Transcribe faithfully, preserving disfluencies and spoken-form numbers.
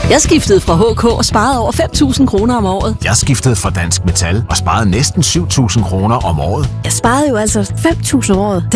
Jeg skiftede fra H K og sparede over fem tusind kroner om året. Jeg skiftede fra Dansk Metal og sparede næsten syv tusind kroner om året. Jeg sparede jo altså fem tusind om året.